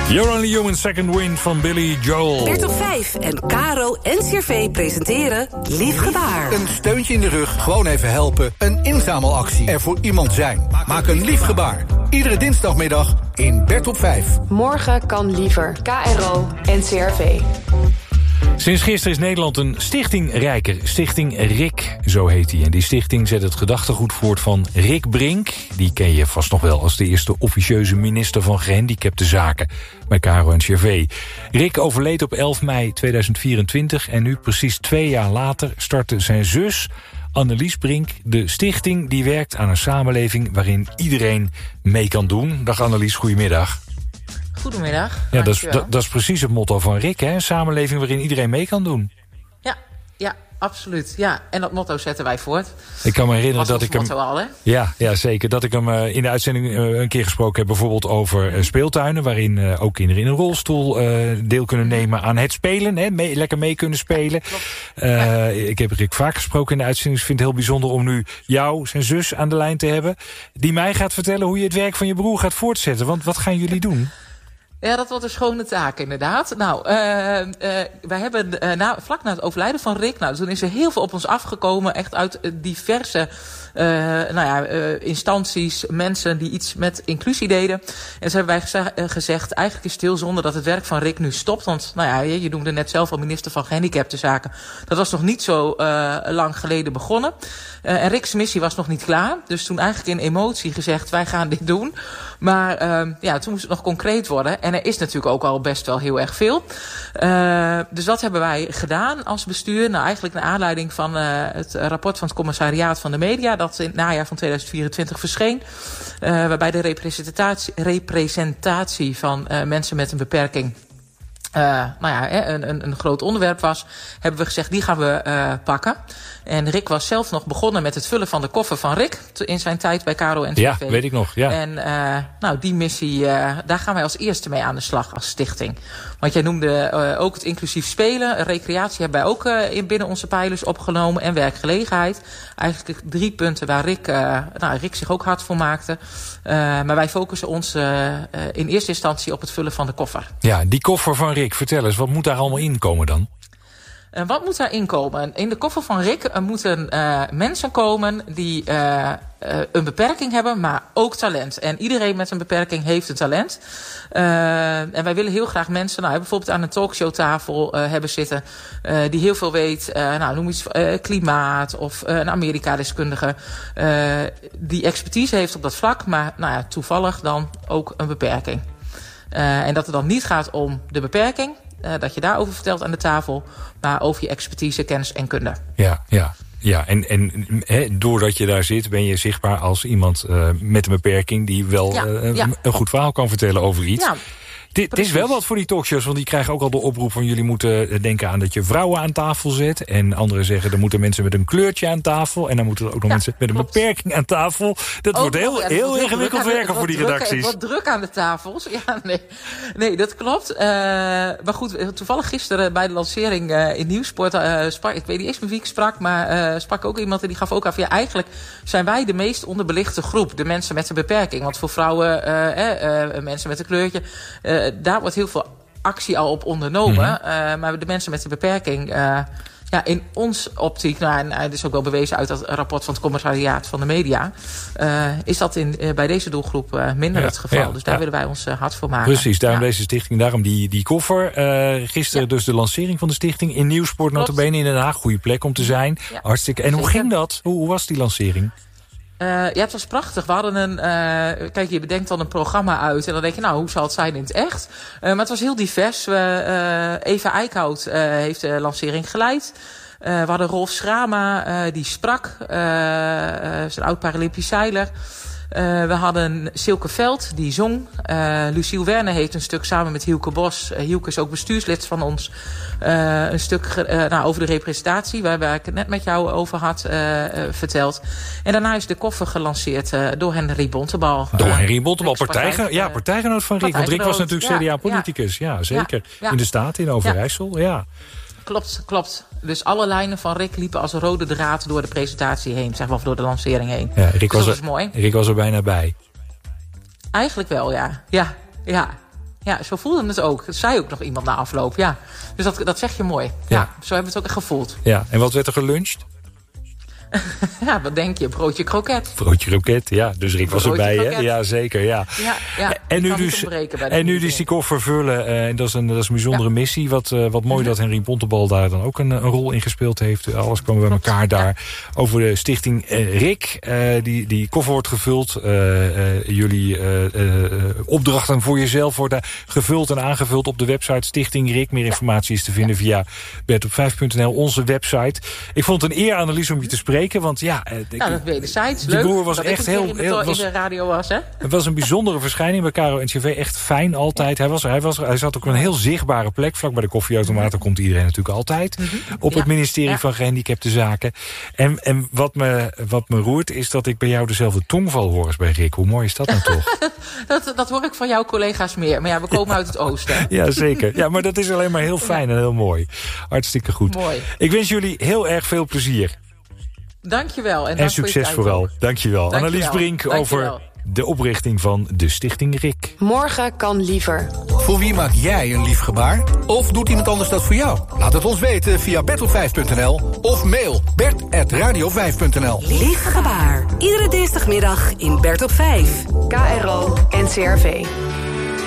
You're Only Human, Second Wind van Billy Joel. Bert op 5 en Caro en CRV presenteren Lief Gebaar. Een steuntje in de rug, gewoon even helpen. Een inzamelactie, er voor iemand zijn. Maak een lief gebaar. Iedere dinsdagmiddag in Bert op 5. Morgen kan liever. KRO en CRV. Sinds gisteren is Nederland een stichting rijker. Stichting RIK, zo heet die. En die stichting zet het gedachtegoed voort van Rick Brink. Die ken je vast nog wel als de eerste officieuze minister van Gehandicapte Zaken bij KRO en CRV. Rick overleed op 11 mei 2024 en nu precies 2 jaar later startte zijn zus Annelies Brink de stichting die werkt aan een samenleving waarin iedereen mee kan doen. Dag Annelies, goedemiddag. Goedemiddag. Ja, dat is precies het motto van Rick, hè? Een samenleving waarin iedereen mee kan doen. Ja, absoluut. Ja, en dat motto zetten wij voort. Ik kan me herinneren dat ik hem... motto al, hè? Ja, zeker. Dat ik hem in de uitzending een keer gesproken heb, bijvoorbeeld over speeltuinen, waarin ook kinderen in een rolstoel deel kunnen nemen aan het spelen, hè? Lekker mee kunnen spelen. Ik heb Rick vaak gesproken in de uitzending. Ik vind het heel bijzonder om nu jou, zijn zus, aan de lijn te hebben, die mij gaat vertellen hoe je het werk van je broer gaat voortzetten. Want wat gaan jullie doen? Ja, dat wordt een schone taak inderdaad. Nou, wij hebben vlak na het overlijden van Rick, toen is er heel veel op ons afgekomen, echt uit diverse instanties, mensen die iets met inclusie deden. En zo hebben wij gezegd, eigenlijk is het heel zonde dat het werk van Rick nu stopt. Want je noemde net zelf al minister van Gehandicapte Zaken. Dat was nog niet zo lang geleden begonnen. En Rick's missie was nog niet klaar. Dus toen eigenlijk in emotie gezegd, wij gaan dit doen. Maar toen moest het nog concreet worden. En er is natuurlijk ook al best wel heel erg veel. Dus dat hebben wij gedaan als bestuur. Nou, eigenlijk naar aanleiding van het rapport van het commissariaat van de media, dat in het najaar van 2024 verscheen. Waarbij de representatie van mensen met een beperking een groot onderwerp was, hebben we gezegd, die gaan we pakken. En Rick was zelf nog begonnen met het vullen van de koffer van Rick in zijn tijd bij KRO en CRV. Ja, weet ik nog. Ja. En die missie, daar gaan wij als eerste mee aan de slag als stichting. Want jij noemde ook het inclusief spelen. Recreatie hebben wij ook binnen onze pijlers opgenomen. En werkgelegenheid. Eigenlijk 3 punten waar Rick zich ook hard voor maakte. Maar wij focussen ons in eerste instantie op het vullen van de koffer. Ja, die koffer van Rick, vertel eens, wat moet daar allemaal in komen dan? Wat moet daarin komen? In de koffer van Rick moeten mensen komen die een beperking hebben, maar ook talent. En iedereen met een beperking heeft een talent. En wij willen heel graag mensen bijvoorbeeld aan een talkshowtafel hebben zitten, die heel veel weet, noem iets klimaat of een Amerika-deskundige, die expertise heeft op dat vlak, maar toevallig dan ook een beperking. En dat het dan niet gaat om de beperking, dat je daarover vertelt aan de tafel, maar over je expertise, kennis en kunde. Ja, en doordat je daar zit, ben je zichtbaar als iemand met een beperking die wel een goed verhaal kan vertellen over iets. Ja. Het is wel wat voor die talkshows, want die krijgen ook al de oproep van jullie moeten denken aan dat je vrouwen aan tafel zet. En anderen zeggen, er moeten mensen met een kleurtje aan tafel. En dan moeten er ook nog mensen met een beperking aan tafel. Dat wordt heel ingewikkeld werken voor die redacties. Wat druk aan de tafels. Ja, nee, dat klopt. Maar goed, toevallig gisteren bij de lancering in Nieuwsport ik weet niet eens met wie ik sprak, maar sprak ook iemand en die gaf ook af, eigenlijk zijn wij de meest onderbelichte groep, de mensen met een beperking. Want voor vrouwen, mensen met een kleurtje, daar wordt heel veel actie al op ondernomen. Maar de mensen met een beperking, in ons optiek, en het is ook wel bewezen uit dat rapport van het commissariaat van de media, is dat bij deze doelgroep minder het geval. Ja, dus daar willen wij ons hard voor maken. Precies, daarom deze stichting, daarom die koffer. Gisteren dus de lancering van de stichting in Nieuwsport, notabene in Den Haag. Goede plek om te zijn. Ja. Hartstikke. En hoe ging dat? Hoe was die lancering? Het was prachtig. We hadden kijk, je bedenkt dan een programma uit en dan denk je, hoe zal het zijn in het echt? Maar het was heel divers. Eva Eickhout heeft de lancering geleid. We hadden Rolf Schrama, die sprak. Is een oud Paralympisch zeiler. We hadden Silke Veld, die zong. Luciel Werner heeft een stuk samen met Hielke Bos. Hielke is ook bestuurslid van ons. Een stuk over de representatie, waar ik het net met jou over had verteld. En daarna is de koffer gelanceerd door Henry Bontebal. Door Henry Bontebal, partijgenoot van Rick. Want Rick was natuurlijk CDA-politicus. Ja, zeker. Ja. In de Staten, in Overijssel. Ja. Klopt. Dus alle lijnen van Rick liepen als een rode draad door de presentatie heen. Zeg maar, of door de lancering heen. Ja, Rick dus dat was mooi. Rick was er bijna bij. Eigenlijk wel, ja. Ja. Ja, zo voelde het ook. Dat zei ook nog iemand na afloop, ja. Dus dat zeg je mooi. Ja, zo hebben we het ook echt gevoeld. Ja, en wat werd er geluncht? Ja, wat denk je? Broodje kroket. Broodje kroket, ja. Dus Rick was erbij, hè? Ja, zeker, ja. En nu dus die koffer vullen. En dat is een bijzondere missie. Wat mooi dat Henry Bontebal daar dan ook een rol in gespeeld heeft. Alles kwam bij elkaar daar. Over de stichting Rick. Die koffer wordt gevuld. Jullie opdrachten voor jezelf worden gevuld en aangevuld op de website Stichting Rick. Meer informatie is te vinden via bertop5.nl, onze website. Ik vond het een eer, Annelies, om je te spreken. Want ja, dat wederzijds. Die broer was echt heel in de radio was, hè? Het was een bijzondere verschijning bij Caro NCRV. Echt fijn altijd. Hij zat ook op een heel zichtbare plek. Vlak bij de koffieautomaat. Daar komt iedereen natuurlijk altijd. Op het ministerie van Gehandicapte Zaken. En wat me roert is dat ik bij jou dezelfde tongval hoor als bij Rick. Hoe mooi is dat nou toch? dat hoor ik van jouw collega's meer. Maar ja, we komen uit het oosten. Ja, zeker. Ja, maar dat is alleen maar heel fijn en heel mooi. Hartstikke goed. Mooi. Ik wens jullie heel erg veel plezier. Dankjewel. En succes vooral. Dankjewel. Annelies Brink over de oprichting van de Stichting Rick. Morgen kan liever. Voor wie maak jij een lief gebaar? Of doet iemand anders dat voor jou? Laat het ons weten via bertop5.nl of mail bert@radio5.nl. Lief gebaar. Iedere dinsdagmiddag in Bert op 5. KRO NCRV.